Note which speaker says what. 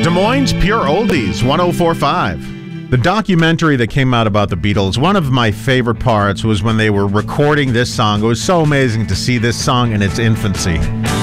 Speaker 1: Des Moines Pure Oldies, 104.5. The documentary that came out about the Beatles, one of my favorite parts was when they were recording this song. It was so amazing to see this song in its infancy.